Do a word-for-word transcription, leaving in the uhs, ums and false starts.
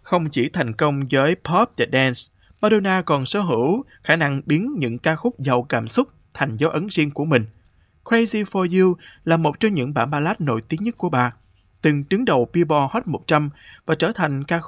Không chỉ thành công với Pop the Dance, Madonna còn sở hữu khả năng biến những ca khúc giàu cảm xúc thành dấu ấn riêng của mình. Crazy for You là một trong những bản ballad nổi tiếng nhất của bà, từng đứng đầu Billboard Hot một trăm và trở thành ca khúc